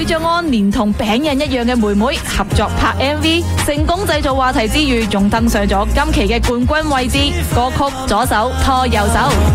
許章安連同餅人一樣嘅妹妹合作拍 MV， 成功製造話題之餘，仲登上咗今期嘅冠軍位置。歌曲左手拖右手。